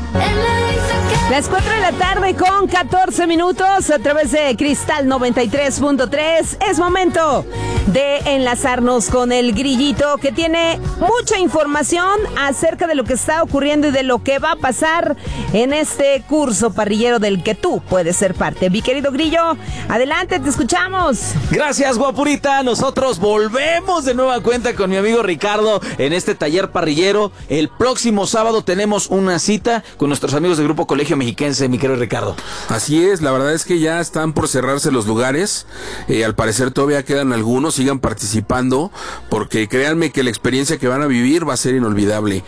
Las 4 de la tarde con 14 minutos a través de Cristal 93.3. Es momento de enlazarnos con el Grillito, que tiene mucha información acerca de lo que está ocurriendo y de lo que va a pasar en este curso parrillero del que tú puedes ser parte. Mi querido Grillo, adelante, te escuchamos. Gracias, guapurita. Nosotros volvemos de nueva cuenta con mi amigo Ricardo en este taller parrillero. El próximo sábado tenemos una cita con nuestros amigos del Grupo Colegio Mexiquense, mi querido Ricardo. Así es, la verdad es que ya están por cerrarse los lugares. Al parecer todavía quedan algunos, sigan participando, porque créanme que la experiencia que van a vivir va a ser inolvidable.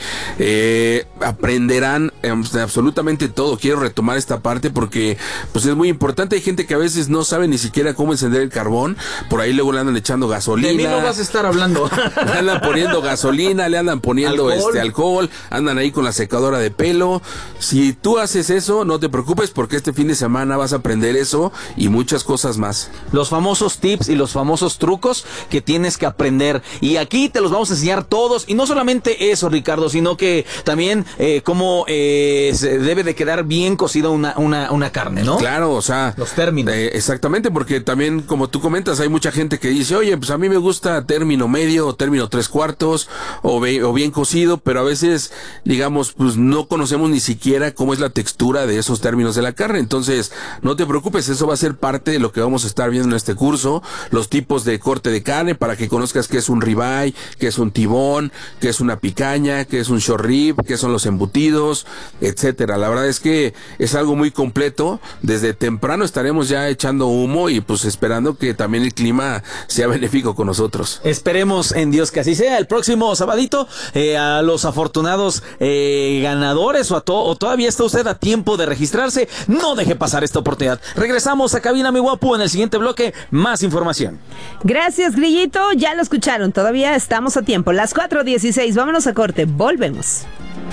Aprenderán absolutamente todo. Quiero retomar esta parte porque pues es muy importante. Hay gente que a veces no sabe ni siquiera cómo encender el carbón. Por ahí luego le andan echando gasolina. De mí no vas a estar hablando. Le andan poniendo gasolina, le andan poniendo alcohol, andan ahí con la secadora de pelo. Si tú haces eso, no te preocupes, porque este fin de semana vas a aprender eso y muchas cosas más. Los famosos tips y los famosos trucos que tienes que aprender. Y aquí te los vamos a enseñar todos. Y no solamente eso, Ricardo, sino que también cómo se debe de quedar bien cocida una carne, ¿no? Claro, o sea, los términos. Exactamente, porque también, como tú comentas, hay mucha gente que dice, oye, pues a mí me gusta término medio o término 3/4 o bien cocido, pero a veces, digamos, pues no conocemos ni siquiera cómo es la textura de esos términos de la carne. Entonces, no te preocupes, eso va a ser parte de lo que vamos a estar viendo en este curso, los tipos de corte de carne, para que conozcas qué es un ribeye, qué es un tibón, qué es una picaña, qué es un short rib, qué son los embutidos, etcétera. La verdad es que es algo muy completo. Desde temprano estaremos ya echando humo y pues esperando que también el clima sea benéfico con nosotros. Esperemos en Dios que así sea. El próximo sabadito, a los afortunados ganadores o todavía está usted a tiempo de registrarse, no deje pasar esta oportunidad. Regresamos a cabina, mi guapo, en el siguiente bloque, más información. Gracias, Grillito, ya lo escucharon, todavía estamos a tiempo. Las 4:16, vámonos a corte, volvemos.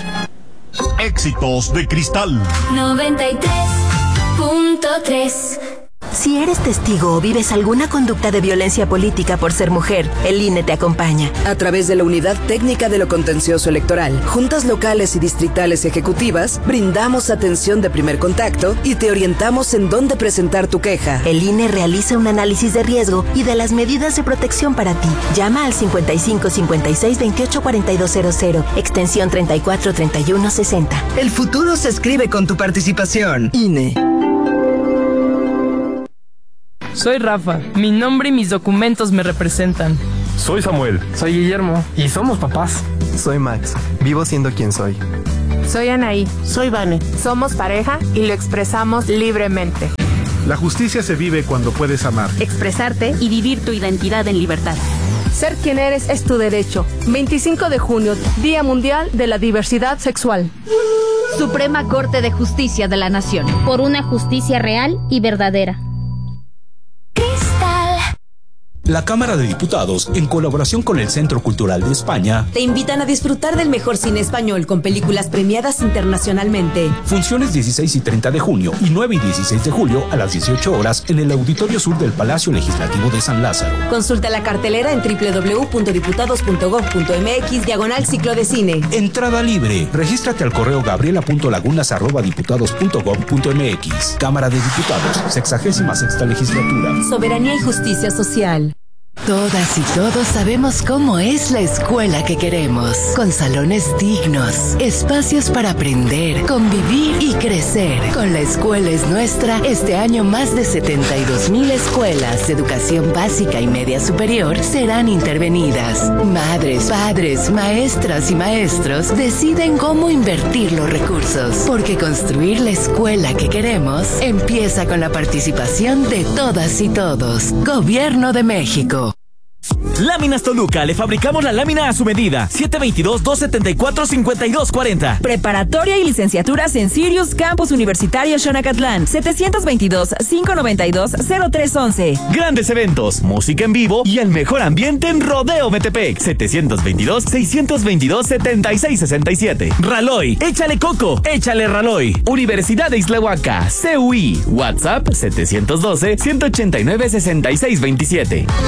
Éxitos de Cristal 93.3. Si eres testigo o vives alguna conducta de violencia política por ser mujer, el INE te acompaña. A través de la Unidad Técnica de lo Contencioso Electoral, juntas locales y distritales ejecutivas, brindamos atención de primer contacto y te orientamos en dónde presentar tu queja. El INE realiza un análisis de riesgo y de las medidas de protección para ti. Llama al 55 56 28 4200, extensión 34 31 60. El futuro se escribe con tu participación. INE. Soy Rafa, mi nombre y mis documentos me representan. Soy Samuel. Soy Guillermo y somos papás. Soy Max, vivo siendo quien soy. Soy Anaí. Soy Vane. Somos pareja y lo expresamos libremente. La justicia se vive cuando puedes amar, expresarte y vivir tu identidad en libertad. Ser quien eres es tu derecho. 25 de junio, Día Mundial de la Diversidad Sexual. Suprema Corte de Justicia de la Nación. Por una justicia real y verdadera. La Cámara de Diputados, en colaboración con el Centro Cultural de España, te invitan a disfrutar del mejor cine español con películas premiadas internacionalmente. Funciones 16 y 30 de junio y 9 y 16 de julio a las 18 horas en el Auditorio Sur del Palacio Legislativo de San Lázaro. Consulta la cartelera en www.diputados.gov.mx/ciclo de cine. Entrada libre. Regístrate al correo gabriela.lagunas@diputados.gov.mx. Cámara de Diputados, 66ª Legislatura. Soberanía y justicia social. Todas y todos sabemos cómo es la escuela que queremos, con salones dignos, espacios para aprender, convivir y crecer. Con La Escuela es Nuestra, este año más de 72,000 escuelas de educación básica y media superior serán intervenidas. Madres, padres, maestras y maestros deciden cómo invertir los recursos, porque construir la escuela que queremos empieza con la participación de todas y todos. Gobierno de México. Láminas Toluca, le fabricamos la lámina a su medida. 722-274-5240. Preparatoria y licenciaturas en Sirius Campus Universitario Xonacatlán. 722-592-0311. Grandes eventos, música en vivo y el mejor ambiente en Rodeo Metepec. 722-622-7667. Raloy, échale coco, échale Raloy. Universidad de Islahuaca, CUI. WhatsApp 712-189-6627.